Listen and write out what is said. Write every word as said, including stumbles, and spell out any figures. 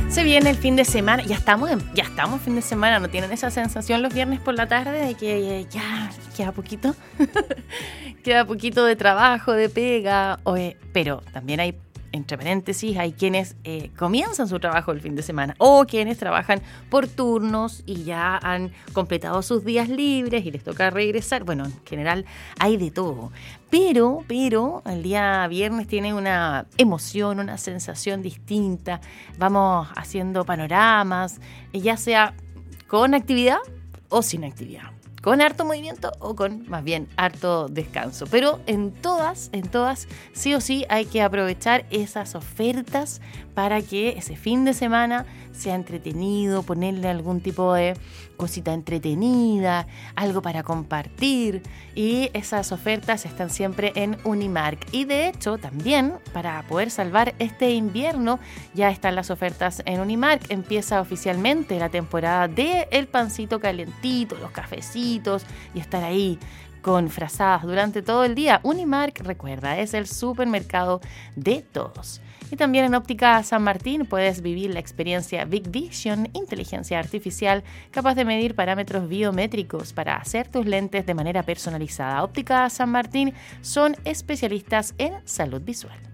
Se viene el fin de semana, ya estamos en, ya estamos en fin de semana, ¿no tienen esa sensación los viernes por la tarde de que ya queda poquito? Queda poquito de trabajo, de pega, oye, pero también hay, entre paréntesis, hay quienes eh, comienzan su trabajo el fin de semana o quienes trabajan por turnos y ya han completado sus días libres y les toca regresar. Bueno, en general hay de todo. Pero, pero el día viernes tiene una emoción, una sensación distinta. Vamos haciendo panoramas, ya sea con actividad o sin actividad. Con harto movimiento o con, más bien, harto descanso. Pero en todas, en todas, sí o sí hay que aprovechar esas ofertas para que ese fin de semana sea entretenido, ponerle algún tipo de cosita entretenida, algo para compartir. Y esas ofertas están siempre en Unimark. Y de hecho, también, para poder salvar este invierno, ya están las ofertas en Unimark. Empieza oficialmente la temporada de el pancito calentito, los cafecitos y estar ahí con frazadas durante todo el día. Unimark, recuerda, es el supermercado de todos. Y también en Óptica San Martín puedes vivir la experiencia Big Vision, inteligencia artificial capaz de medir parámetros biométricos para hacer tus lentes de manera personalizada. Óptica San Martín son especialistas en salud visual.